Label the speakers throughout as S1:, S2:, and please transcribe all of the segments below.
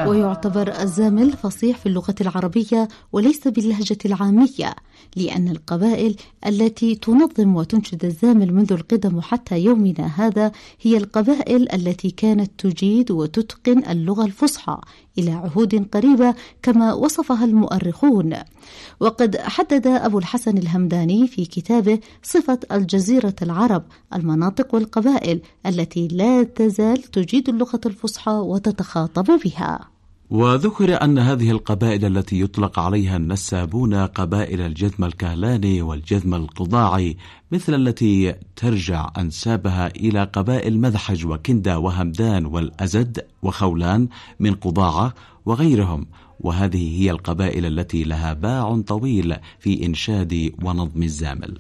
S1: ويعتبر الزامل فصيح في اللغة العربية وليس باللهجة العامية، لأن القبائل التي تنظم وتنشد الزامل منذ القدم حتى يومنا هذا هي القبائل التي كانت تجيد وتتقن اللغة الفصحى إلى عهود قريبة كما وصفها المؤرخون. وقد حدد أبو الحسن الهمداني في كتابه صفة الجزيرة العرب المناطق والقبائل التي لا تزال تجيد اللغة الفصحى وتتخاطب بها.
S2: وذكر أن هذه القبائل التي يطلق عليها النسابون قبائل الجذم الكهلاني والجذم القضاعي، مثل التي ترجع أنسابها إلى قبائل مذحج وكندة وهمدان والأزد وخولان من قضاعة وغيرهم، وهذه هي القبائل التي لها باع طويل في إنشاد ونظم الزامل.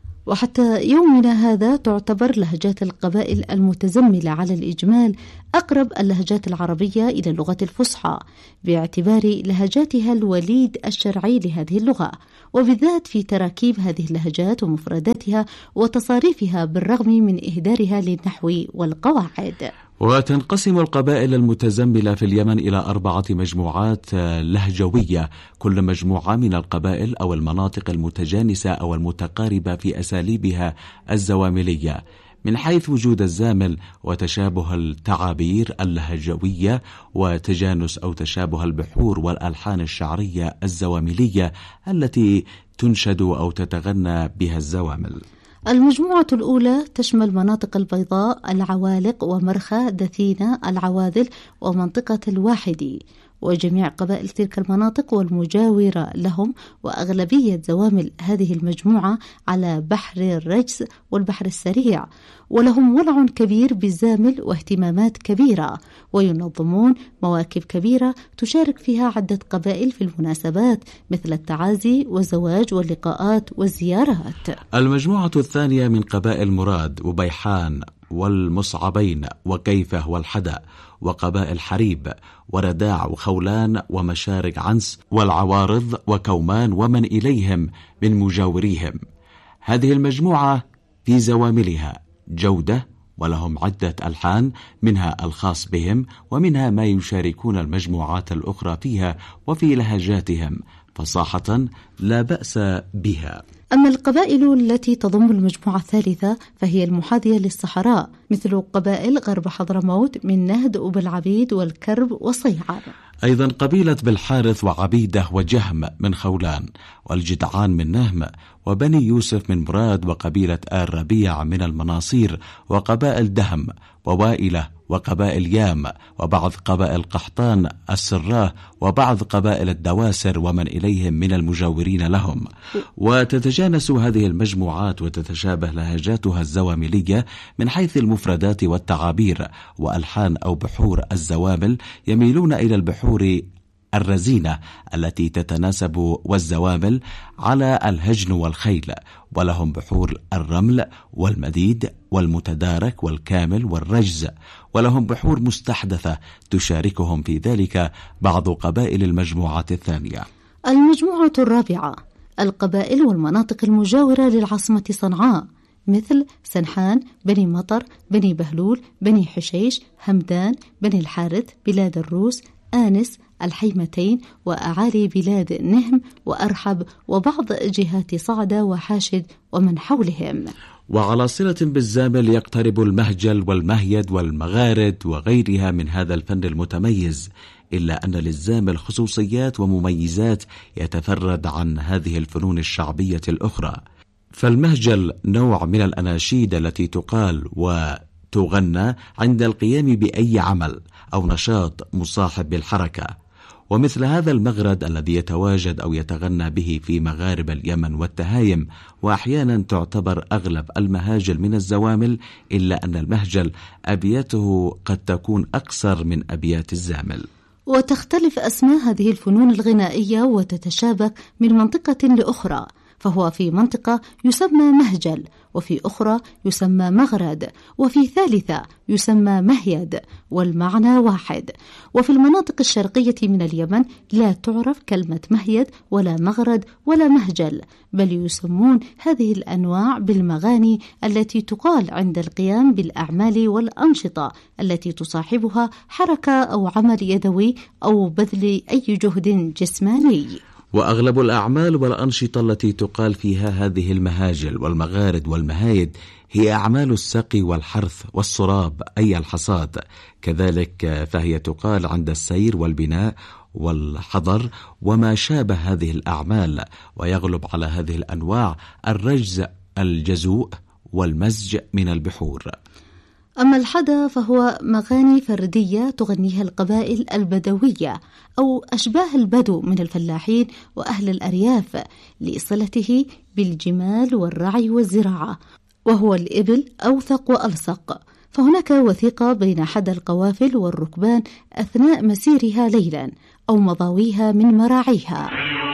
S1: وحتى يومنا هذا تعتبر لهجات القبائل المتزملة على الإجمال أقرب اللهجات العربية إلى اللغة الفصحى، باعتبار لهجاتها الوليد الشرعي لهذه اللغة، وبالذات في تراكيب هذه اللهجات ومفرداتها وتصاريفها بالرغم من إهدارها للنحو والقواعد.
S2: وتنقسم القبائل المتزملة في اليمن إلى 4 مجموعات لهجوية، كل مجموعة من القبائل أو المناطق المتجانسة أو المتقاربة في أساليبها الزواملية، من حيث وجود الزامل وتشابه التعابير اللهجوية وتجانس أو تشابه البحور والألحان الشعرية الزواملية التي تنشد أو تتغنى بها الزوامل.
S1: المجموعة الأولى تشمل مناطق البيضاء، العوالق، ومرخى، دثينة، العواذل، ومنطقة الواحدي، وجميع قبائل تلك المناطق والمجاورة لهم، وأغلبية زوامل هذه المجموعة على بحر الرجز والبحر السريع، ولهم ولع كبير بالزامل واهتمامات كبيرة، وينظمون مواكب كبيرة تشارك فيها عدة قبائل في المناسبات مثل التعازي والزواج واللقاءات والزيارات.
S2: المجموعة الثانية من قبائل مراد وبيحان والمصعبين وكيفة والحدأ، وقبائل حريب ورداع وخولان ومشارق عنس والعوارض وكومان ومن إليهم من مجاوريهم. هذه المجموعة في زواملها جودة، ولهم عدة ألحان منها الخاص بهم ومنها ما يشاركون المجموعات الأخرى فيها وفي لهجاتهم فصاحة لا بأس بها.
S1: أما القبائل التي تضم المجموعة الثالثة فهي المحاذية للصحراء، مثل قبائل غرب حضرموت من نهد وبالعبيد والكرب وصيعان.
S2: أيضا قبيلة بالحارث وعبيدة وجهم من خولان، والجدعان من نهم، وبني يوسف من مراد، وقبيلة آل ربيع من المناصير، وقبائل دهم ووائلة، وقبائل يام، وبعض قبائل قحطان السراه، وبعض قبائل الدواسر ومن إليهم من المجاورين لهم. وتتجانس هذه المجموعات وتتشابه لهجاتها الزواملية من حيث المفردات والتعابير وألحان أو بحور الزوامل، يميلون إلى البحور الرزينة التي تتناسب والزوامل على الهجن والخيل، ولهم بحور الرمل والمديد والمتدارك والكامل والرجز، ولهم بحور مستحدثة تشاركهم في ذلك بعض قبائل المجموعة الثانية.
S1: المجموعة الرابعة القبائل والمناطق المجاورة للعاصمة صنعاء، مثل سنحان، بني مطر، بني بهلول، بني حشيش، همدان، بني الحارث، بلاد الروس، آنس، الحيمتين، وأعالي بلاد نهم وأرحب، وبعض جهات صعدة وحاشد ومن حولهم.
S2: وعلى صلة بالزامل يقترب المهجل والمهيد والمغارد وغيرها من هذا الفن المتميز، إلا أن للزامل خصوصيات ومميزات يتفرد عن هذه الفنون الشعبية الأخرى. فالمهجل نوع من الأناشيد التي تقال وتغنى عند القيام بأي عمل أو نشاط مصاحب بالحركة، ومثل هذا المغرد الذي يتواجد أو يتغنى به في مغارب اليمن والتهايم، وأحيانا تعتبر أغلب المهاجل من الزوامل، إلا أن المهجل أبياته قد تكون أقصر من أبيات الزامل.
S1: وتختلف أسماء هذه الفنون الغنائية وتتشابك من منطقة لأخرى، فهو في منطقة يسمى مهجل، وفي أخرى يسمى مغرد، وفي ثالثة يسمى مهيد، والمعنى واحد. وفي المناطق الشرقية من اليمن لا تعرف كلمة مهيد ولا مغرد ولا مهجل، بل يسمون هذه الأنواع بالمغاني التي تقال عند القيام بالأعمال والأنشطة التي تصاحبها حركة أو عمل يدوي أو بذل أي جهد جسماني.
S2: وأغلب الأعمال والأنشطة التي تقال فيها هذه المهاجل والمغارد والمهايد هي أعمال السقي والحرث والصراب أي الحصاد، كذلك فهي تقال عند السير والبناء والحضر وما شابه هذه الأعمال، ويغلب على هذه الأنواع الرجز الجزوء والمزج من البحور.
S1: أما الحدا فهو مغاني فردية تغنيها القبائل البدوية أو أشباه البدو من الفلاحين وأهل الأرياف لصلته بالجمال والرعي والزراعة، وهو الإبل أوثق وألصق، فهناك وثيقة بين حدا القوافل والركبان أثناء مسيرها ليلا أو مضاويها من مراعيها.